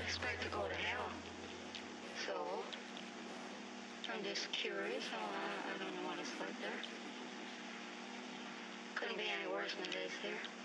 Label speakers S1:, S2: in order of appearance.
S1: expect to go to hell. So, I'm just curious. I don't know what it's like there. Couldn't be any worse than it is here.